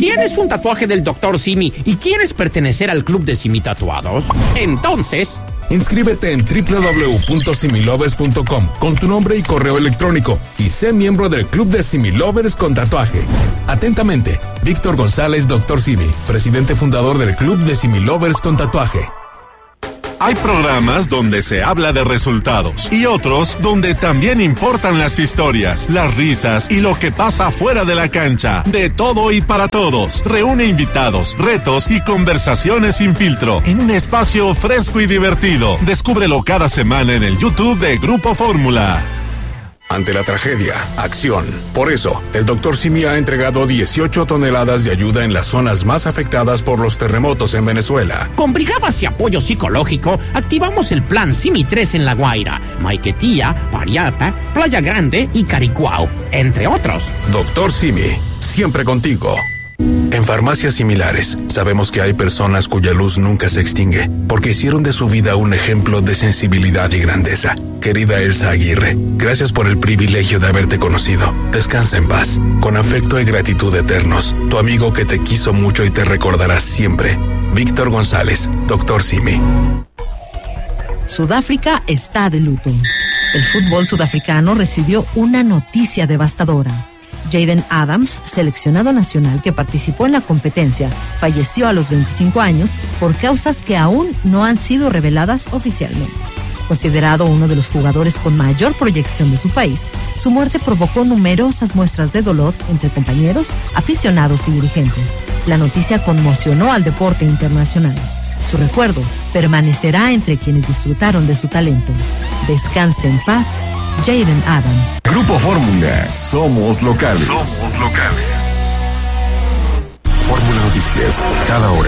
¿Tienes un tatuaje del Dr. Simi y quieres pertenecer al club de Simi Tatuados? Entonces, inscríbete en www.similovers.com con tu nombre y correo electrónico y sé miembro del club de Similovers con tatuaje. Atentamente, Víctor González, Dr. Simi, presidente fundador del club de Similovers con tatuaje. Hay programas donde se habla de resultados y otros donde también importan las historias, las risas y lo que pasa fuera de la cancha. De todo y para todos. Reúne invitados, retos y conversaciones sin filtro en un espacio fresco y divertido. Descúbrelo cada semana en el YouTube de Grupo Fórmula. Ante la tragedia, acción. Por eso, el Dr. Simi ha entregado 18 toneladas de ayuda en las zonas más afectadas por los terremotos en Venezuela. con brigadas y apoyo psicológico, activamos el plan Simi 3 en La Guaira, Maiquetía, Pariapa, Playa Grande y Caricuao, entre otros. Dr. Simi, siempre contigo. En Farmacias Similares, sabemos que hay personas cuya luz nunca se extingue, porque hicieron de su vida un ejemplo de sensibilidad y grandeza. Querida Elsa Aguirre, gracias por el privilegio de haberte conocido. Descansa en paz. Con afecto y gratitud eternos, tu amigo que te quiso mucho y te recordará siempre. Víctor González, Dr. Simi. Sudáfrica está de luto. El fútbol sudafricano recibió una noticia devastadora. Jaden Adams, seleccionado nacional que participó en la competencia, falleció a los 25 años por causas que aún no han sido reveladas oficialmente. Considerado uno de los jugadores con mayor proyección de su país, su muerte provocó numerosas muestras de dolor entre compañeros, aficionados y dirigentes. La noticia conmocionó al deporte internacional. Su recuerdo permanecerá entre quienes disfrutaron de su talento. Descanse en paz, Jaden Adams. Grupo Fórmula, somos locales. Somos locales. Fórmula Noticias, cada hora.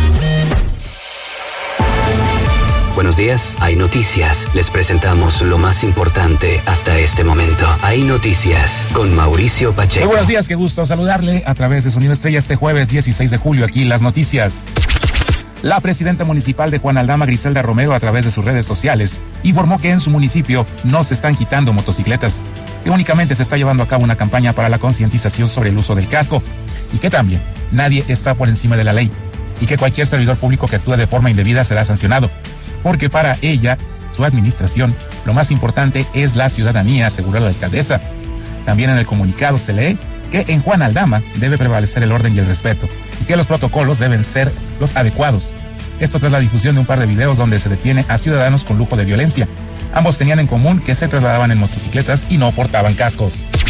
Buenos días, Hay Noticias. Les presentamos lo más importante hasta este momento. Hay Noticias con Mauricio Pacheco. Muy buenos días, qué gusto saludarle a través de Sonido Estrella este jueves 16 de julio. Aquí las noticias. La presidenta municipal de Juan Aldama, Griselda Romero, a través de sus redes sociales, informó que en su municipio no se están quitando motocicletas, que únicamente se está llevando a cabo una campaña para la concientización sobre el uso del casco y que también nadie está por encima de la ley y que cualquier servidor público que actúe de forma indebida será sancionado, porque para ella, su administración, lo más importante es la ciudadanía, aseguró la alcaldesa. También en el comunicado se lee que en Juan Aldama debe prevalecer el orden y el respeto y que los protocolos deben ser los adecuados. Esto tras la difusión de un par de videos donde se detiene a ciudadanos con lujo de violencia. Ambos tenían en común que se trasladaban en motocicletas y no portaban cascos.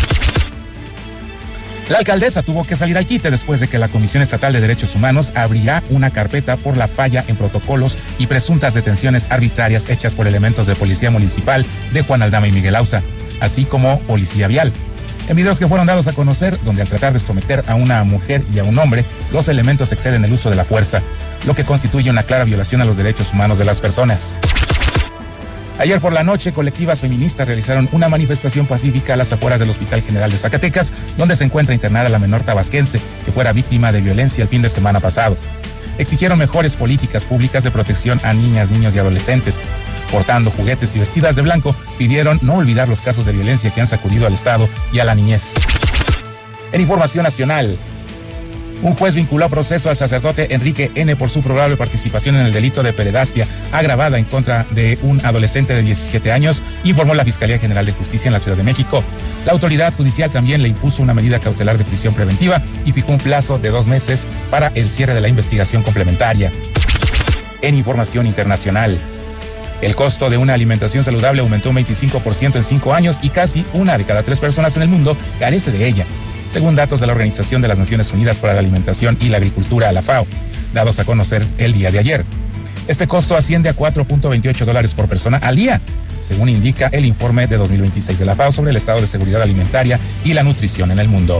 La alcaldesa tuvo que salir al quite después de que la Comisión Estatal de Derechos Humanos abrirá una carpeta por la falla en protocolos y presuntas detenciones arbitrarias hechas por elementos de Policía Municipal de Juan Aldama y Miguel Auza, así como Policía Vial. En videos que fueron dados a conocer, donde al tratar de someter a una mujer y a un hombre, los elementos exceden el uso de la fuerza, lo que constituye una clara violación a los derechos humanos de las personas. Ayer por la noche, colectivas feministas realizaron una manifestación pacífica a las afueras del Hospital General de Zacatecas, donde se encuentra internada la menor tabasquense, que fuera víctima de violencia el fin de semana pasado. Exigieron mejores políticas públicas de protección a niñas, niños y adolescentes. Portando juguetes y vestidas de blanco, pidieron no olvidar los casos de violencia que han sacudido al Estado y a la niñez. En información nacional, un juez vinculó a proceso al sacerdote Enrique N. por su probable participación en el delito de pederastia agravada en contra de un adolescente de 17 años, informó la Fiscalía General de Justicia en la Ciudad de México. La autoridad judicial también le impuso una medida cautelar de prisión preventiva y fijó un plazo de 2 meses para el cierre de la investigación complementaria. En información internacional, el costo de una alimentación saludable aumentó un 25% en 5 años y casi 1 de cada 3 personas en el mundo carece de ella, según datos de la Organización de las Naciones Unidas para la Alimentación y la Agricultura, la FAO, dados a conocer el día de ayer. Este costo asciende a $4.28 por persona al día, según indica el informe de 2026 de la FAO sobre el estado de seguridad alimentaria y la nutrición en el mundo.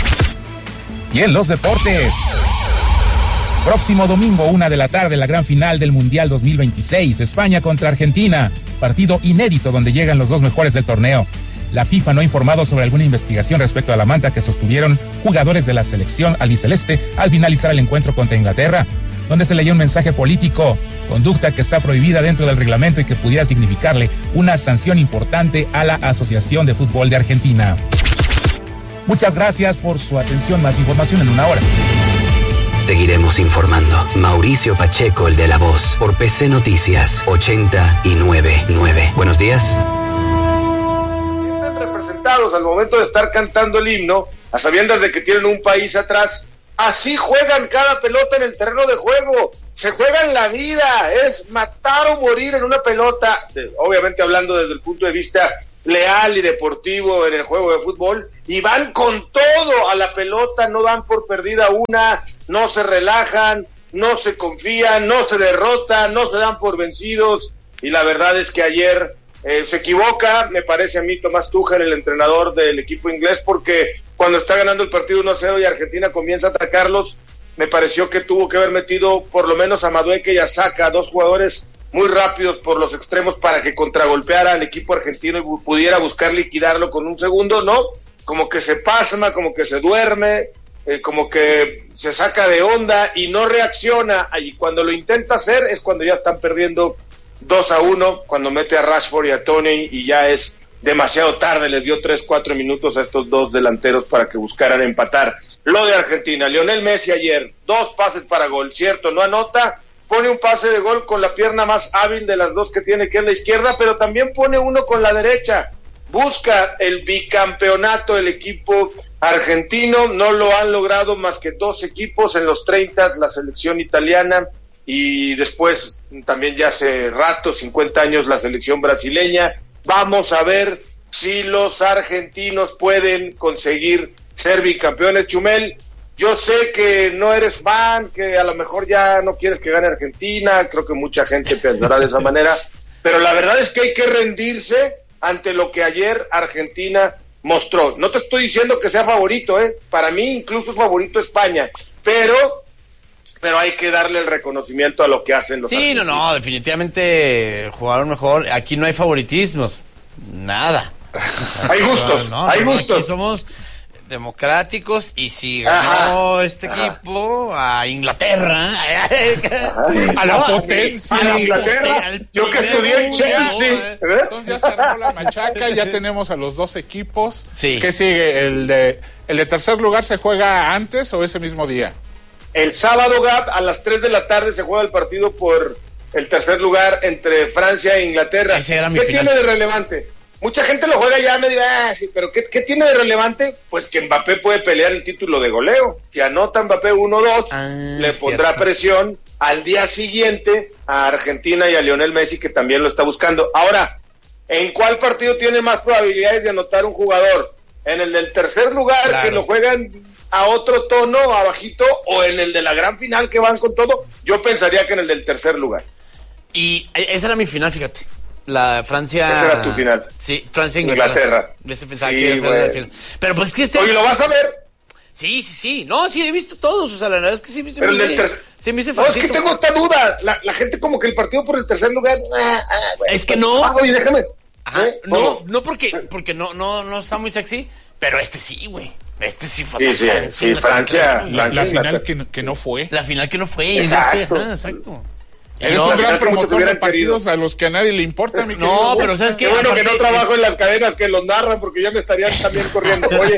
Y en los deportes, próximo domingo, 1 de la tarde, la gran final del Mundial 2026, España contra Argentina, partido inédito donde llegan los 2 mejores del torneo. La FIFA no ha informado sobre alguna investigación respecto a la manta que sostuvieron jugadores de la selección albiceleste al finalizar el encuentro contra Inglaterra, donde se leyó un mensaje político, conducta que está prohibida dentro del reglamento y que pudiera significarle una sanción importante a la Asociación de Fútbol de Argentina. Muchas gracias por su atención. Más información en 1 hora. seguiremos informando. Mauricio Pacheco, el de La Voz, por PC Noticias 89.9. Buenos días. Están representados al momento de estar cantando el himno, a sabiendas de que tienen un país atrás. Así juegan cada pelota en el terreno de juego. Se juegan la vida, es matar o morir en una pelota, obviamente hablando desde el punto de vista leal y deportivo en el juego de fútbol, y van con todo a la pelota, no dan por perdida una, no se relajan, no se confían, no se derrotan, no se dan por vencidos, y la verdad es que ayer se equivoca, me parece a mí, Tomás Tuchel, el entrenador del equipo inglés, porque cuando está ganando el partido 1-0 y Argentina comienza a atacarlos, me pareció que tuvo que haber metido por lo menos a Madueque y a Saka, dos jugadores muy rápidos por los extremos para que contragolpeara al equipo argentino y pudiera buscar liquidarlo con un segundo, ¿no? Como que se pasma, como que se duerme, como que se saca de onda y no reacciona, y cuando lo intenta hacer es cuando ya están perdiendo 2-1, cuando mete a Rashford y a Toney y ya es demasiado tarde, les dio 3-4 minutos a estos dos delanteros para que buscaran empatar. Lo de Argentina, Lionel Messi ayer, 2 pases para gol, cierto, no anota, pone un pase de gol con la pierna más hábil de las dos que tiene, que es la izquierda, pero también pone uno con la derecha, busca el bicampeonato del equipo argentino, no lo han logrado más que 2 equipos en los 30, la selección italiana, y después también ya hace rato, 50 años, la selección brasileña. Vamos a ver si los argentinos pueden conseguir ser bicampeones. Chumel, yo sé que no eres fan, que a lo mejor ya no quieres que gane Argentina, creo que mucha gente pensará de esa manera, pero la verdad es que hay que rendirse ante lo que ayer Argentina mostró. No te estoy diciendo que sea favorito, para mí incluso es favorito España, pero hay que darle el reconocimiento a lo que hacen los argentinos. No, definitivamente jugaron mejor. Aquí no hay favoritismos, nada. Hay gustos, hay gustos. Aquí somos democráticos y si ganó equipo a Inglaterra, a la potencia, a Inglaterra, yo que estudié en Chelsea, entonces ya se armó la machaca, ya tenemos a los 2 equipos. Sí. ¿Qué sigue? ¿El de tercer lugar se juega antes o ese mismo día? El sábado, Gab, a las 3 de la tarde se juega el partido por el tercer lugar entre Francia e Inglaterra. Ese era mi ¿Qué final. tiene de relevante? Mucha gente lo juega ya, me dirá, sí, pero ¿qué tiene de relevante? Pues que Mbappé puede pelear el título de goleo. Si anota Mbappé 1-2, le pondrá presión al día siguiente a Argentina y a Lionel Messi, que también lo está buscando. Ahora, ¿en cuál partido tiene más probabilidades de anotar un jugador? ¿En el del tercer lugar, claro, que lo juegan a otro tono, abajito, o en el de la gran final que van con todo? Yo pensaría que en el del tercer lugar. Y esa era mi final, fíjate. La Francia... Esa era tu final. Sí, Francia e Inglaterra. Ese pensaba que iba a ser la final. Pero pues que Oye, ¿lo vas a ver? Sí. No, sí, he visto todos. O sea, la verdad es que sí me hice No, es que tengo esta duda. La gente como que el partido por el tercer lugar... es que no. Oye, déjame. Ajá. No porque no está muy sexy, pero sí, güey. Sí fue. Sí, Francia. La final que no fue. La final que no fue. Exacto. Eres un gran promotor de partidos a los que a nadie le importa, mi querido. No, pero ¿sabes qué? Qué bueno que no trabajo en las cadenas que los narran, porque ya me estarían también corriendo. Oye,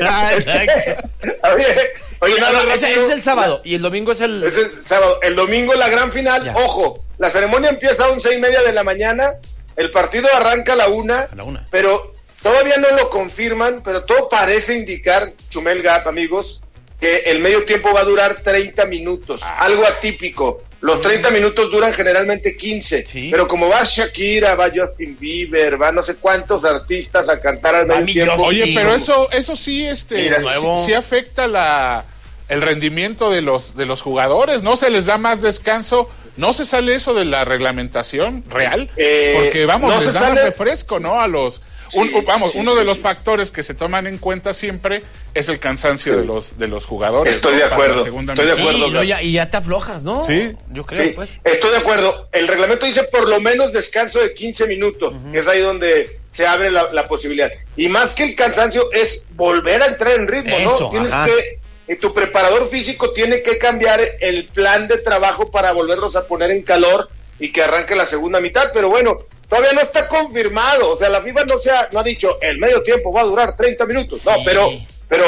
ese es el sábado, y el domingo es el... Es el sábado. El domingo la gran final. Ya. Ojo, la ceremonia empieza a 11:30 de la mañana, el partido arranca a la 1, pero todavía no lo confirman, pero todo parece indicar, Chumel Gap, amigos, que el medio tiempo va a durar 30 minutos, algo atípico. Los 30 minutos duran generalmente 15, pero como va Shakira, va Justin Bieber, va no sé cuántos artistas a cantar al medio tiempo. Oye, pero eso sí, sí afecta el rendimiento de los jugadores, ¿no? Se les da más descanso, ¿no se sale eso de la reglamentación real? Porque les da más refresco, ¿no? A los... uno de los factores que se toman en cuenta siempre es el cansancio de los jugadores. Estoy de acuerdo. Y ya te aflojas, ¿no? Sí. Yo creo, pues. Estoy de acuerdo. El reglamento dice por lo menos descanso de 15 minutos, que es ahí donde se abre la posibilidad. Y más que el cansancio es volver a entrar en ritmo, ¿no? Tienes que... tu preparador físico tiene que cambiar el plan de trabajo para volverlos a poner en calor y que arranque la segunda mitad, pero bueno, todavía no está confirmado, o sea, la FIFA no ha dicho, el medio tiempo va a durar 30 minutos, no, pero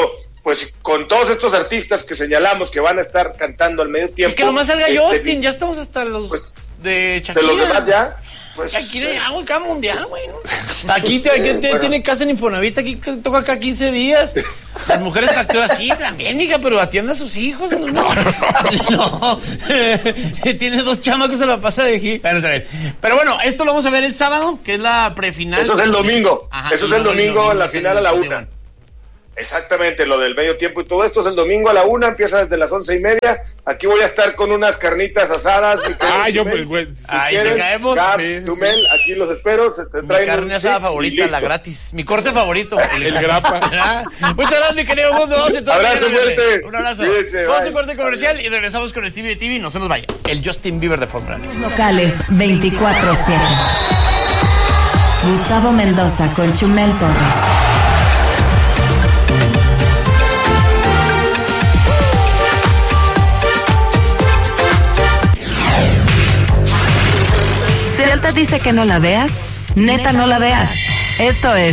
pues con todos estos artistas que señalamos que van a estar cantando al medio tiempo. Y que nomás salga Justin, ya estamos hasta los de Shakira. De los demás ya. Pues, Shakira ya hago acá mundial, güey, ¿no? Aquí tiene casa en Infonavit, aquí toca acá 15 días. Las mujeres facturan, sí, también, hija, pero atienda a sus hijos. No. Tiene 2 chamacos, se la pasa de aquí. Pero bueno, esto lo vamos a ver el sábado, que es la prefinal. Eso es el domingo. Ajá, eso es el domingo en la final a la 1. Exactamente, lo del medio tiempo y todo esto es el domingo a la 1, empieza desde las 11:30. Aquí voy a estar con unas carnitas asadas. Ahí te caemos. Tumel, aquí los espero. Mi carne asada favorita, la gratis. Mi corte favorito. El grapa. Muchas gracias, mi querido mundo. Abrazo fuerte. Un abrazo. Vamos a corte comercial y regresamos con Stevie TV. No se nos vaya. El Justin Bieber de Fórmula. Locales 24/7. Gustavo Mendoza con Chumel Torres. Celta dice que no la veas, neta no la veas. Esto es